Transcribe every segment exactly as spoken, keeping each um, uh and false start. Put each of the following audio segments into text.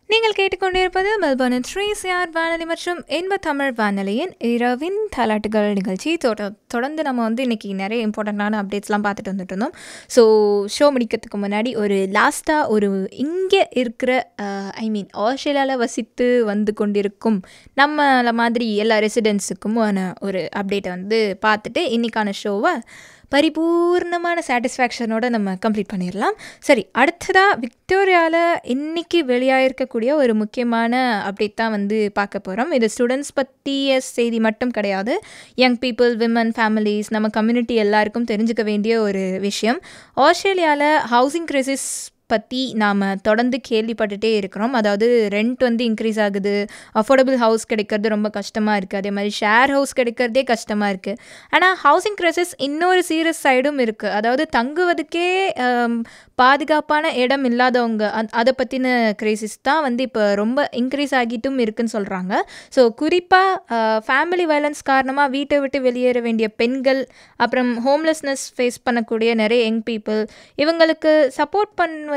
நீங்கள் கேட்டுக்கொண்டிருப்பது மெல்பர்னின் three CR வானொலி மற்றும் இன்ப தமிழ் வானொலியின் இரவின் தாலாட்டுகள் நிகழ்ச்சி. தொட தொடர்ந்து நம்ம வந்து இன்றைக்கி நிறைய இம்பார்ட்டண்ட்டான அப்டேட்ஸ்லாம் பார்த்துட்டு வந்துட்டு இருந்தோம். ஸோ ஷோ முடிக்கிறதுக்கு முன்னாடி ஒரு லாஸ்ட்டாக ஒரு இங்கே இருக்கிற ஐ மீன் ஆஸ்திரேலியாவில் வசித்து வந்து கொண்டிருக்கும் நம்மள மாதிரி எல்லா ரெசிடென்ட்ஸுக்கும் ஒரு அப்டேட்டை வந்து பார்த்துட்டு இன்றைக்கான ஷோவை பரிபூர்ணமான சாட்டிஸ்ஃபேக்ஷனோடு நம்ம கம்ப்ளீட் பண்ணிடலாம். சரி, அடுத்ததாக விக்டோரியாவில் இன்றைக்கி வெளியாகிருக்கக்கூடிய ஒரு முக்கியமான அப்டேட் தான் வந்து பார்க்க போகிறோம். இது ஸ்டூடெண்ட்ஸ் பற்றிய செய்தி மட்டும் கிடையாது. யங் பீப்புள், விமன், ஃபேமிலிஸ், நம்ம கம்யூனிட்டி எல்லாருக்கும் தெரிஞ்சுக்க வேண்டிய ஒரு விஷயம். ஆஸ்திரேலியாவில் ஹவுசிங் கிரைசிஸ் பற்றி நாம் தொடர்ந்து கேள்விப்பட்டுகிட்டே இருக்கிறோம். அதாவது ரெண்ட் வந்து இன்க்ரீஸ் ஆகுது, அஃபோர்டபுள் ஹவுஸ் கிடைக்கிறது ரொம்ப கஷ்டமாக இருக்குது, அதே மாதிரி ஷேர் ஹவுஸ் கிடைக்கிறதே கஷ்டமாக இருக்குது. ஆனால் ஹவுசிங் கிரைசிஸ் இன்னொரு சீரியஸ் சைடும் இருக்குது. அதாவது தங்குவதுக்கே பாதுகாப்பான இடம் இல்லாதவங்க, அந் அதை பற்றின கிரைசிஸ் தான் வந்து இப்போ ரொம்ப இன்க்ரீஸ் ஆகிட்டும் இருக்குன்னு சொல்கிறாங்க. ஸோ குறிப்பாக ஃபேமிலி வயலன்ஸ் காரணமாக வீட்டை விட்டு வெளியேற வேண்டிய பெண்கள், அப்புறம் ஹோம்லெஸ்னஸ் ஃபேஸ் பண்ணக்கூடிய நிறைய யங் பீப்புள், இவங்களுக்கு சப்போர்ட் பண்ணுவதற்காக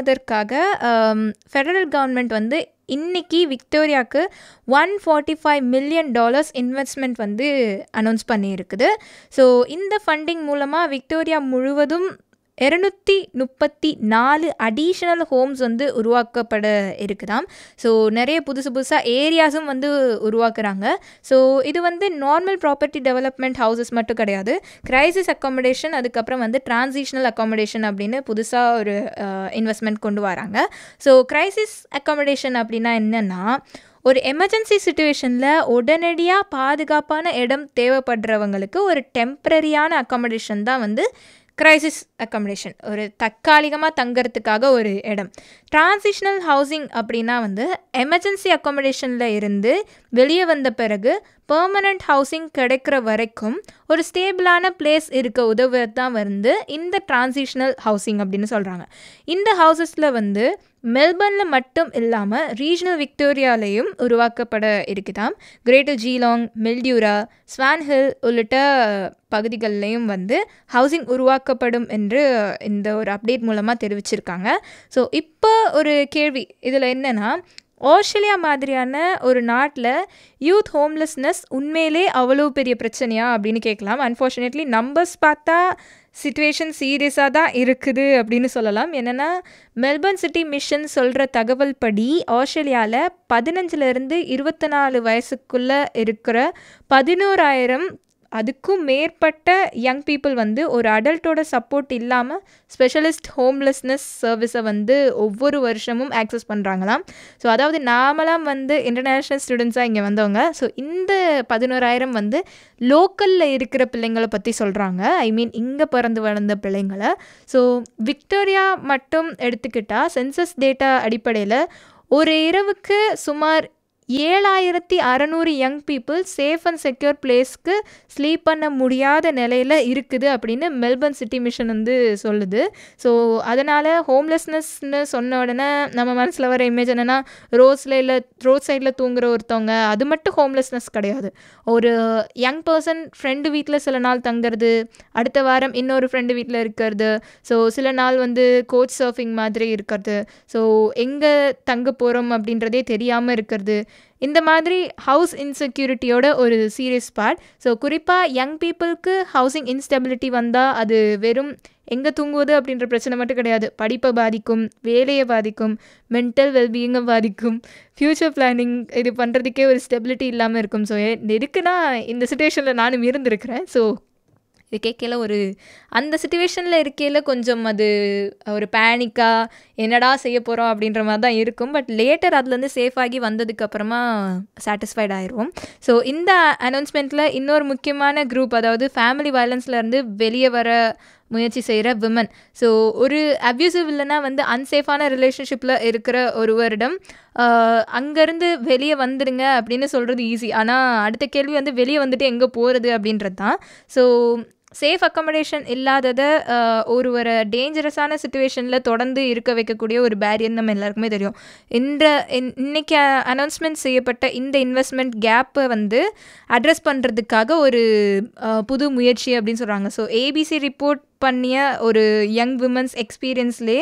ஃபெடரல் கவர்மெண்ட் வந்து இன்றைக்கி விக்டோரியாவுக்கு one forty five million dollars investment வந்து அனௌன்ஸ் பண்ணியிருக்குது. ஸோ இந்த ஃபண்டிங் மூலமாக விக்டோரியா முழுவதும் இரநூத்தி முப்பத்தி நாலு அடிஷ்னல் ஹோம்ஸ் வந்து உருவாக்கப்பட இருக்குதாம். ஸோ நிறைய புதுசு புதுசாக ஏரியாஸும் வந்து உருவாக்குறாங்க. ஸோ இது வந்து நார்மல் ப்ராப்பர்ட்டி டெவலப்மெண்ட் ஹவுசஸ் மட்டும் கிடையாது, கிரைசிஸ் அக்காமடேஷன், அதுக்கப்புறம் வந்து டிரான்சிஷனல் அக்காமடேஷன் அப்படின்னு புதுசாக ஒரு இன்வெஸ்ட்மெண்ட் கொண்டு வராங்க. ஸோ கிரைசிஸ் அக்காமடேஷன் அப்படின்னா என்னென்னா, ஒரு எமர்ஜென்சி சுச்சுவேஷனில் உடனடியாக பாதுகாப்பான இடம் தேவைப்படுறவங்களுக்கு ஒரு டெம்ப்ரரியான அக்காமடேஷன் தான் வந்து கிரைசிஸ் அக்காமடேஷன், ஒரு தற்காலிகமாக தங்கிறதுக்காக ஒரு இடம். டிரான்சிஷனல் ஹவுசிங் அப்படின்னா வந்து எமர்ஜென்சி அக்காமடேஷனில் இருந்து வெளியே வந்த பிறகு பெர்மனண்ட் ஹவுசிங் கிடைக்கிற வரைக்கும் ஒரு ஸ்டேபிளான பிளேஸ் இருக்க உதவுறது தான் வந்து இந்த டிரான்சிஷனல் ஹவுசிங் அப்படின்னு சொல்கிறாங்க. இந்த ஹவுசஸில் வந்து மெல்பர்னில் மட்டும் இல்லாமல் ரீஜனல் விக்டோரியாலையும் உருவாக்கப்பட இருக்குதாம். கிரேட்டர் ஜீலாங், மெல்டியூரா, ஸ்வான்ஹில் உள்ளிட்ட பகுதிகளிலையும் வந்து ஹவுசிங் உருவாக்கப்படும் என்று இந்த ஒரு அப்டேட் மூலமாக தெரிவிச்சிருக்காங்க. ஸோ இப்போ ஒரு கேள்வி இதில் என்னென்னா, ஆஸ்திரேலியா மாதிரியான ஒரு நாட்டில் யூத் ஹோம்லெஸ்னஸ் உண்மையிலே அவ்வளோ பெரிய பிரச்சனையா அப்படின்னு கேட்கலாம். அன்ஃபார்ச்சுனேட்லி நம்பர்ஸ் பார்த்தா சிச்சுவேஷன் சீரியஸாக தான் இருக்குது அப்படின்னு சொல்லலாம். என்னென்னா, மெல்பர்ன் சிட்டி மிஷன் சொல்கிற தகவல் படி ஆஸ்திரேலியாவில் பதினஞ்சுலேருந்து இருபத்தி நாலு வயசுக்குள்ளே இருக்கிற பதினோராயிரம் அதுக்கும் மேற்பட்ட யங் பீப்புள் வந்து ஒரு அடல்ட்டோட சப்போர்ட் இல்லாமல் ஸ்பெஷலிஸ்ட் ஹோம்லெஸ்னஸ் சர்வீஸை வந்து ஒவ்வொரு வருஷமும் ஆக்சஸ் பண்ணுறாங்களாம். ஸோ அதாவது நாமெல்லாம் வந்து இன்டர்நேஷ்னல் ஸ்டூடெண்ட்ஸாக இங்கே வந்தவங்க. ஸோ இந்த பதினோராயிரம் வந்து லோக்கலில் இருக்கிற பிள்ளைங்களை பற்றி சொல்கிறாங்க. ஐ மீன் இங்கே பிறந்து வளர்ந்த பிள்ளைங்களை. ஸோ விக்டோரியா மட்டும் எடுத்துக்கிட்டால் சென்சஸ் டேட்டா அடிப்படையில் ஒரு இரவுக்கு சுமார் ஏழாயிரத்தி அறநூறு young people safe and secure பிளேஸ்க்கு ஸ்லீப் பண்ண முடியாத நிலையில் இருக்குது அப்படின்னு மெல்பர்ன் சிட்டி மிஷன் வந்து சொல்லுது. ஸோ அதனால் ஹோம்லெஸ்னஸ்ன்னு சொன்ன உடனே நம்ம மனசில் வர இமேஜ் என்னென்னா, ரோட்ஸில் இல்லை ரோட் சைடில் தூங்குற ஒருத்தவங்க, அது மட்டும் ஹோம்லெஸ்னஸ் கிடையாது. ஒரு யங் பர்சன் ஃப்ரெண்டு வீட்டில் சில நாள் தங்குறது, அடுத்த வாரம் இன்னொரு ஃப்ரெண்டு வீட்டில் இருக்கிறது, ஸோ சில நாள் வந்து கோச் சர்ஃபிங் மாதிரி இருக்கிறது, ஸோ எங்கே தங்க போகிறோம் அப்படின்றதே தெரியாமல் இருக்கிறது, இந்த மாதிரி ஹவுஸ் இன்செக்யூரிட்டியோட ஒரு சீரியஸ் பார்ட். ஸோ குறிப்பாக யங் பீப்புளுக்கு ஹவுசிங் இன்ஸ்டெபிலிட்டி வந்தால் அது வெறும் எங்கே தூங்குவது அப்படின்ற பிரச்சனை மட்டும் கிடையாது, படிப்பை பாதிக்கும், வேலையை பாதிக்கும், மென்டல் வெல்பீயிங்கை பாதிக்கும், ஃப்யூச்சர் பிளானிங் இது பண்ணுறதுக்கே ஒரு ஸ்டெபிலிட்டி இல்லாமல் இருக்கும். ஸோ எதுக்குன்னா இந்த சிச்சுவேஷனில் நானும் இருந்திருக்கிறேன். ஸோ இது கேட்கல ஒரு அந்த சிச்சுவேஷனில் இருக்கையில் கொஞ்சம் அது ஒரு பேனிக்காக என்னடா செய்ய போகிறோம் அப்படின்ற மாதிரி தான் இருக்கும். பட் லேட்டர் அதுலேருந்து சேஃபாகி வந்ததுக்கப்புறமா சாட்டிஸ்ஃபைட் ஆயிடுவோம். ஸோ இந்த அனௌன்ஸ்மெண்ட்டில் இன்னொரு முக்கியமான குரூப், அதாவது ஃபேமிலி வயலன்ஸ்லேருந்து வெளியே வர முயற்சி செய்கிற விமன். ஸோ ஒரு அப்யூசிவ் இல்லைனா வந்து அன்சேஃபான ரிலேஷன்ஷிப்பில் இருக்கிற ஒருவரிடம் அங்கேருந்து வெளியே வந்துடுங்க அப்படின்னு சொல்கிறது ஈஸி. ஆனால் அடுத்த கேள்வி வந்து வெளியே வந்துட்டு எங்கே போகிறது அப்படின்றது தான். ஸோ சேஃப் அக்காமடேஷன் இல்லாததை ஒருவரை டேஞ்சரஸான சுச்சுவேஷனில் தொடர்ந்து இருக்க வைக்கக்கூடிய ஒரு பேரியர் நம்ம எல்லாருக்குமே தெரியும். இந்த இன்னைக்கு அனௌன்ஸ்மெண்ட் செய்யப்பட்ட இந்த இன்வெஸ்ட்மெண்ட் கேப்பை வந்து அட்ரஸ் பண்ணுறதுக்காக ஒரு புது முயற்சி அப்படின்னு சொல்கிறாங்க. ஸோ ஏபிசி ரிப்போர்ட் பண்ணிய ஒரு யங் விமன்ஸ் எக்ஸ்பீரியன்ஸ்லேயே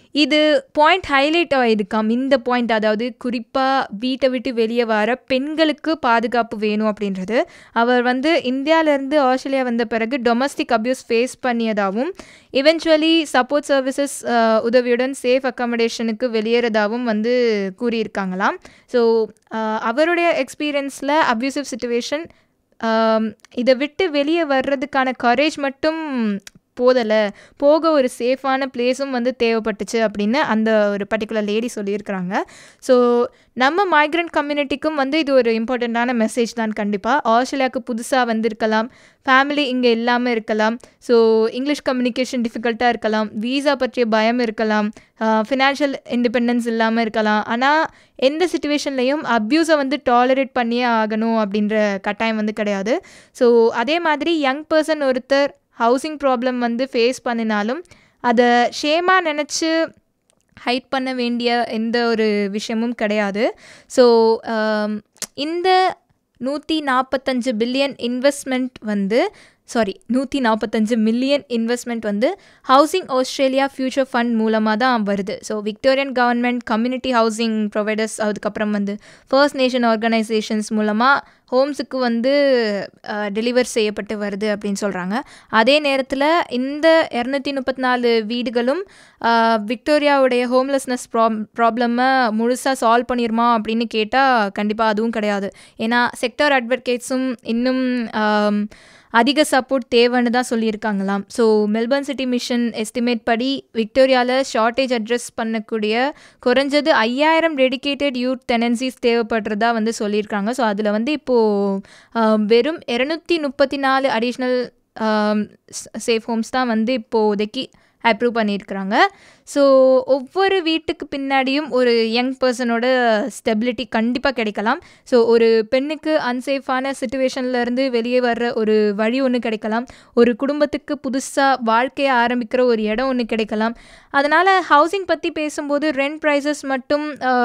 இது பாயிண்ட் ஹைலைட் ஆகிருக்காம். இந்த பாயிண்ட், அதாவது குறிப்பாக வீட்டை விட்டு வெளியே வர பெண்களுக்கு பாதுகாப்பு வேணும் அப்படின்றது. அவர் வந்து இந்தியாவிலேருந்து ஆஸ்திரேலியா வந்த பிறகு domestic abuse face பண்ணியதாகவும் eventually support services உதவியுடன் சேஃப் அக்காமடேஷனுக்கு வெளியேறதாகவும் வந்து கூறியிருக்காங்களாம். ஸோ அவருடைய எக்ஸ்பீரியன்ஸில் அப்யூசிவ் சிச்சுவேஷன் இதை விட்டு வெளியே வர்றதுக்கான கரேஜ் மட்டும் போதலை, போக ஒரு சேஃபான பிளேஸும் வந்து தேவைப்பட்டுச்சு அப்படின்னு அந்த ஒரு பர்டிகுலர் லேடி சொல்லியிருக்கிறாங்க. ஸோ நம்ம மைக்ரண்ட் கம்யூனிட்டிக்கும் வந்து இது ஒரு இம்பார்ட்டண்ட்டான மெசேஜ் தான். கண்டிப்பாக ஆஸ்திரேலியாவுக்கு புதுசாக வந்திருக்கலாம், ஃபேமிலி இங்கே இல்லாமல் இருக்கலாம், ஸோ இங்கிலீஷ் கம்யூனிகேஷன் டிஃபிகல்ட்டாக இருக்கலாம், வீசா பற்றிய பயம் இருக்கலாம், ஃபினான்ஷியல் இண்டிபெண்டன்ஸ் இல்லாமல் இருக்கலாம். ஆனால் எந்த சுச்சுவேஷன்லையும் அப்யூஸை வந்து டாலரேட் பண்ணியே ஆகணும் அப்படின்ற கட்டாயம் வந்து கிடையாது. ஸோ அதே மாதிரி யங் பர்சன் ஒருத்தர் ஹவுசிங் ப்ராப்ளம் வந்து ஃபேஸ் பண்ணினாலும் அதை ஷேமாக நினச்சி ஹைட் பண்ண வேண்டிய எந்த ஒரு விஷயமும் கிடையாது. ஸோ இந்த நூற்றி நாற்பத்தஞ்சு பில்லியன் இன்வெஸ்ட்மெண்ட் வந்து சாரி நூற்றி நாற்பத்தஞ்சு மில்லியன் இன்வெஸ்ட்மெண்ட் வந்து ஹவுசிங் ஆஸ்திரேலியா ஃபியூச்சர் ஃபண்ட் மூலமாக தான் வருது. So Victorian government, community housing providers, அதுக்கப்புறம் வந்து ஃபர்ஸ்ட் நேஷன் ஆர்கனைசேஷன்ஸ் மூலமாக ஹோம்ஸுக்கு வந்து டெலிவர் செய்யப்பட்டு வருது அப்படின்னு சொல்கிறாங்க. அதே நேரத்தில் இந்த இரநூத்தி முப்பத்தி நாலு வீடுகளும் விக்டோரியாவுடைய ஹோம்லெஸ்னஸ் ப்ராப் ப்ராப்ளமை முழுசாக சால்வ் பண்ணிடுமா அப்படின்னு கேட்டால் கண்டிப்பாக அதுவும் கிடையாது. ஏன்னா செக்டார் அட்வொகேட்ஸும் இன்னும் அதிக சப்போர்ட் தேவைன்னு தான் சொல்லியிருக்காங்களாம். So Melbourne city mission estimate படி விக்டோரியாவில் ஷார்ட்டேஜ் அட்ரஸ் பண்ணக்கூடிய குறைஞ்சது ஐயாயிரம் டெடிகேட்டட் யூத் டெனன்சிஸ் தேவைப்படுறதா வந்து சொல்லியிருக்காங்க. ஸோ அதில் வந்து இப்போது வெறும் இரநூத்தி முப்பத்தி நாலு அடிஷ்னல் சேஃப் ஹோம்ஸ் தான் வந்து இப்போதைக்கு அப்ரூவ் பண்ணியிருக்கிறாங்க. ஸோ ஒவ்வொரு வீட்டுக்கு பின்னாடியும் ஒரு யங் பர்சனோட ஸ்டெபிலிட்டி கண்டிப்பாக கிடைக்கலாம். ஸோ ஒரு பெண்ணுக்கு அன்சேஃபான சிச்சுவேஷன்லேருந்து வெளியே வர்ற ஒரு வழி ஒன்று கிடைக்கலாம். ஒரு குடும்பத்துக்கு புதுசாக வாழ்க்கையை ஆரம்பிக்கிற ஒரு இடம் ஒன்று கிடைக்கலாம். அதனால் ஹவுசிங் பற்றி பேசும்போது ரெண்ட் ப்ரைஸஸ் மட்டும்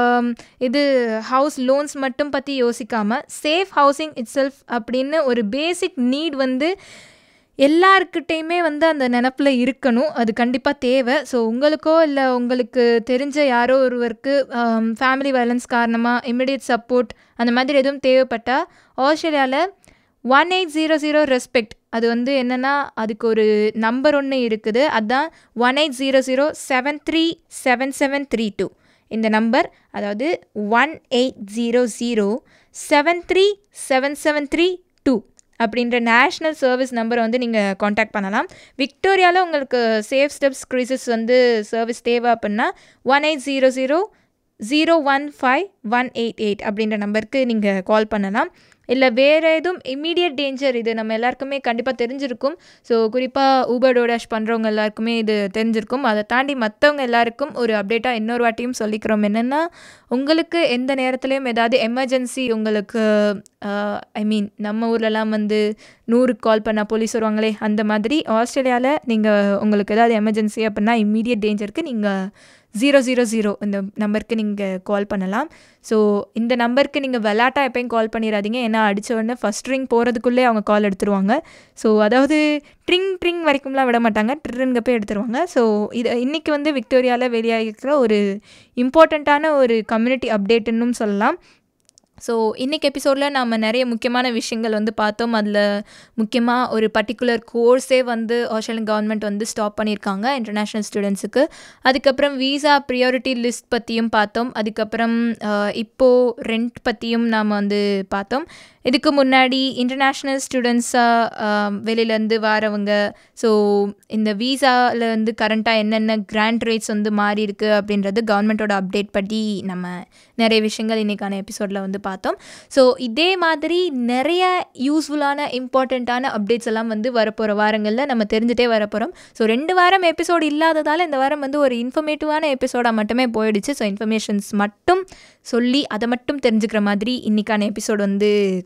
இது ஹவுஸ் லோன்ஸ் மட்டும் பற்றி யோசிக்காமல் சேஃப் ஹவுசிங் இட் செல்ஃப் அப்படின்னு ஒரு பேசிக் நீட் வந்து எல்லாருக்கிட்டையுமே வந்து அந்த நினப்பில் இருக்கணும். அது கண்டிப்பாக தேவை. ஸோ உங்களுக்கோ இல்லை உங்களுக்கு தெரிஞ்ச யாரோ ஒருவருக்கு ஃபேமிலி வயலன்ஸ் காரணமாக இமிடியட் சப்போர்ட் அந்த மாதிரி எதுவும் தேவைப்பட்டால் ஆஸ்திரேலியாவில் one eight zero zero respect, அது வந்து என்னென்னா அதுக்கு ஒரு நம்பர் ஒன்று இருக்குது. அதுதான் one eight zero zero seven three seven seven three two. இந்த நம்பர், அதாவது one eight zero zero seven three seven seven three two அப்படின்ற நேஷ்னல் சர்வீஸ் நம்பரை வந்து நீங்கள் காண்டாக்ட் பண்ணலாம். விக்டோரியாவில் உங்களுக்கு சேஃப் ஸ்டெப்ஸ் க்ரீசஸ் வந்து சர்வீஸ் தேவை அப்படின்னா one eight zero zero zero one five one eight eight அப்படின்ற நம்பருக்கு நீங்கள் கால் பண்ணலாம். இல்லை வேறு எதுவும் இம்மீடியட் டேஞ்சர், இது நம்ம எல்லாருக்குமே கண்டிப்பாக தெரிஞ்சிருக்கும். ஸோ குறிப்பாக ஊபர் டோடாஷ் பண்ணுறவங்க எல்லாருக்குமே இது தெரிஞ்சிருக்கும். அதை தாண்டி மற்றவங்க எல்லாருக்கும் ஒரு அப்டேட்டாக இன்னொரு வாட்டியும் சொல்லிக்கிறோம். என்னென்னா உங்களுக்கு எந்த நேரத்துலையும் ஏதாவது எமர்ஜென்சி, உங்களுக்கு ஐ மீன் நம்ம ஊர்லலாம் வந்து நூறுக்கு கால் பண்ணால் போலீஸ் வருவாங்களே, அந்த மாதிரி ஆஸ்திரேலியாவில் நீங்கள் உங்களுக்கு ஏதாவது எமர்ஜென்சி அப்படின்னா இம்மீடியட் டேஞ்சருக்கு நீங்கள் ஜீரோ ஜீரோ ஜீரோ இந்த நம்பருக்கு நீங்கள் கால் பண்ணலாம். ஸோ இந்த நம்பருக்கு நீங்கள் விளாட்டா எப்பயும் கால் பண்ணிடாதீங்க. ஏன்னா அடித்த உடனே ஃபஸ்ட் ரிங் போகிறதுக்குள்ளே அவங்க கால் எடுத்துருவாங்க. ஸோ அதாவது ட்ரிங் ட்ரிங் வரைக்கும்லாம் விட மாட்டாங்க, ட்ரிங்க போய் எடுத்துருவாங்க. ஸோ இது இன்றைக்கி வந்து விக்டோரியாவில் வெளியாகிருக்கிற ஒரு இம்பார்ட்டண்ட்டான ஒரு கம்யூனிட்டி அப்டேட்டுன்னு சொல்லலாம். ஸோ இன்றைக்கி எபிசோடில் நம்ம நிறைய முக்கியமான விஷயங்கள் வந்து பார்த்தோம். அதில் முக்கியமாக ஒரு பர்டிகுலர் கோர்ஸே வந்து ஆஸ்திரேலியன் கவர்மெண்ட் வந்து ஸ்டாப் பண்ணியிருக்காங்க இன்டர்நேஷ்னல் ஸ்டூடெண்ட்ஸுக்கு. அதுக்கப்புறம் வீசா ப்ரியாரிட்டி லிஸ்ட் பற்றியும் பார்த்தோம். அதுக்கப்புறம் இப்போது ரெண்ட் பற்றியும் நாம் வந்து பார்த்தோம். இதுக்கு முன்னாடி இன்டர்நேஷ்னல் ஸ்டூடெண்ட்ஸாக வெளியிலேருந்து வரவங்க, ஸோ இந்த வீசாவில் வந்து கரண்ட்டாக என்னென்ன கிராண்ட் ரேட்ஸ் வந்து மாறி இருக்குது அப்படின்றது கவர்மெண்ட்டோட அப்டேட் படி நம்ம நிறைய விஷயங்கள் இன்றைக்கான எபிசோடில் வந்து பார்த்தோம். ஸோ இதே மாதிரி நிறைய யூஸ்ஃபுல்லான இம்பார்ட்டண்ட்டான அப்டேட்ஸ் எல்லாம் வந்து வரப்போகிற வாரங்களில் நம்ம தெரிஞ்சுட்டே வரப்போகிறோம். ஸோ ரெண்டு வாரம் எபிசோடு இல்லாததால் இந்த வாரம் வந்து ஒரு இன்ஃபர்மேட்டிவான எபிசோடாக மட்டுமே போயிடுச்சு. ஸோ இன்ஃபர்மேஷன்ஸ் மட்டும் சொல்லி அதை மட்டும் தெரிஞ்சுக்கிற மாதிரி இன்றைக்கான எபிசோடு வந்து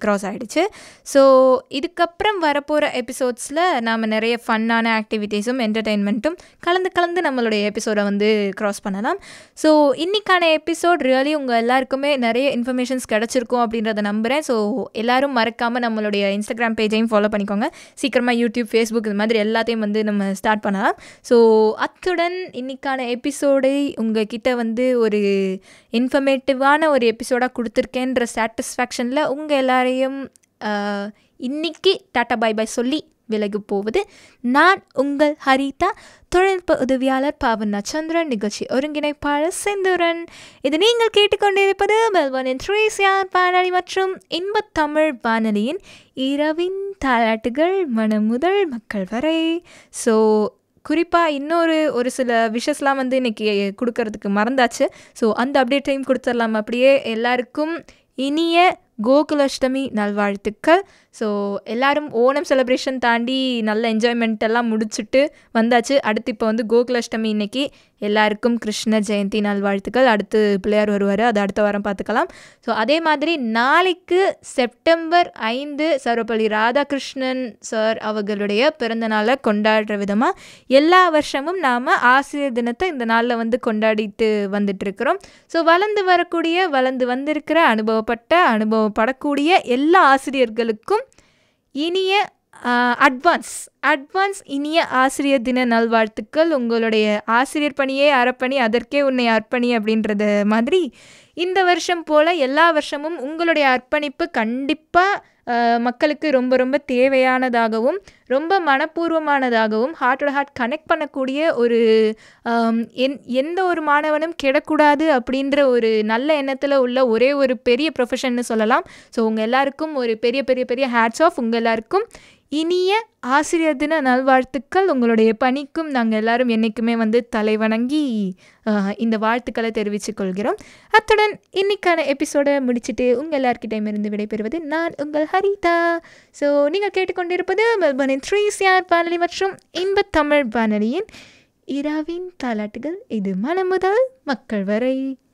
க்ராஸ் ஆகிடுச்சு. ஸோ இதுக்கப்புறம் வரப்போகிற எபிசோட்ஸில் நாம் நிறைய ஃபன்னான ஆக்டிவிட்டீஸும் என்டர்டெயின்மெண்ட்டும் கலந்து கலந்து நம்மளுடைய எபிசோடை வந்து க்ராஸ் பண்ணலாம். ஸோ இன்றைக்கான எபிசோட் ரியலி உங்கள் எல்லாருக்குமே நிறைய இன்ஃபர்மேஷன்ஸ் கிடச்சிருக்கும் அப்படின்றத நம்புகிறேன். ஸோ எல்லோரும் மறக்காமல் நம்மளுடைய இன்ஸ்டாகிராம் பேஜையும் ஃபாலோ பண்ணிக்கோங்க. சீக்கிரமாக யூடியூப், ஃபேஸ்புக் இது மாதிரி எல்லாத்தையும் வந்து நம்ம ஸ்டார்ட் பண்ணலாம். ஸோ அத்துடன் இன்றைக்கான எபிசோடை உங்கள் கிட்ட வந்து ஒரு இன்ஃபர்மேட்டிவான ஒரு எபிசோடாக கொடுத்துருக்கேன்ற சாட்டிஸ்ஃபேக்ஷனில் உங்கள் எல்லாரையும் இன்னைக்கு டாட்டா பாய் பாய் சொல்லி விலகு போவது நான் உங்கள் ஹரிதா, தொழில்நுட்ப உதவியாளர் பாவனா சந்திரன், நிகழ்ச்சி ஒருங்கிணைப்பாளர் செந்தூரன். இது நீங்கள் கேட்டுக்கொண்டிருப்பது மெல்பர்னின் த்ரீ சிஆர் வானொலி மற்றும் இன்பத் தமிழ் வானொலியின் இரவின் தாலாட்டுகள் மனம் முதல் மக்கள் வரை. ஸோ குறிப்பாக இன்னொரு ஒரு சில விஷஸ்லாம் வந்து இன்றைக்கி கொடுக்கறதுக்கு மறந்தாச்சு. ஸோ அந்த அப்டேட்டையும் கொடுத்துடலாம். அப்படியே எல்லாருக்கும் இனிய கோகுலாஷ்டமி நல்வாழ்த்துக்கள். ஸோ எல்லோரும் ஓணம் செலிப்ரேஷன் தாண்டி நல்ல என்ஜாய்மெண்ட் எல்லாம் முடிச்சுட்டு வந்தாச்சு. அடுத்து இப்போ வந்து கோகுலாஷ்டமி இன்றைக்கி எல்லாருக்கும் கிருஷ்ண ஜெயந்தி நல்வாழ்த்துக்கள். அடுத்து பிள்ளையார் வருவார், அது அடுத்த வாரம் பார்த்துக்கலாம். ஸோ அதே மாதிரி நாளைக்கு செப்டம்பர் ஐந்து சர்வப்பள்ளி ராதாகிருஷ்ணன் சார் அவர்களுடைய பிறந்தநாளை கொண்டாடுற விதமாக எல்லா வருஷமும் நாம் ஆசிரியர் தினத்தை இந்த நாளில் வந்து கொண்டாடிட்டு வந்துட்டுருக்கிறோம். ஸோ வளர்ந்து வரக்கூடிய வளர்ந்து வந்திருக்கிற அனுபவப்பட்ட அனுபவப்படக்கூடிய எல்லா ஆசிரியர்களுக்கும் இனிய அட்வான்ஸ் அட்வான்ஸ் இனிய ஆசிரியர் தின நல்வாழ்த்துக்கள். உங்களுடைய ஆசிரியர் பணியே அறப்பணி, அதற்கே உன்னை அர்ப்பணி அப்படின்றது மாதிரி இந்த வருஷம் போல் எல்லா வருஷமும் உங்களுடைய அர்ப்பணிப்பு கண்டிப்பாக மக்களுக்கு ரொம்ப ரொம்ப தேவையானதாகவும் ரொம்ப மனப்பூர்வமானதாகவும் ஹார்ட்டோட ஹார்ட் கனெக்ட் பண்ணக்கூடிய ஒரு என் எந்த ஒரு மாணவனும் கெடக்கூடாது அப்படின்ற ஒரு நல்ல எண்ணத்தில் உள்ள ஒரே ஒரு பெரிய ப்ரொஃபஷன்னு சொல்லலாம். ஸோ உங்கள் எல்லாருக்கும் ஒரு பெரிய பெரிய பெரிய ஹேட்ஸ் ஆஃப். உங்கள் எல்லாருக்கும் இனிய ஆசிரியர் தின நல்வாழ்த்துக்கள். உங்களுடைய பணிக்கும் நாங்கள் எல்லாரும் என்றைக்குமே வந்து தலைவணங்கி இந்த வாழ்த்துக்களை தெரிவித்துக் கொள்கிறோம். அத்துடன் இன்னைக்கான எபிசோடை முடிச்சுட்டு உங்கள் எல்லார்கிட்டையும் இருந்து விடைபெறுவது நான் உங்கள் ஹரிதா. ஸோ நீங்கள் கேட்டுக்கொண்டிருப்பது மெல்பர்னின் த்ரீ சிஆர் வானொலி மற்றும் இன்பத் தமிழ் வானொலியின் இரவின் தாலாட்டுகள். இது மனம் முதல் மக்கள் வரை.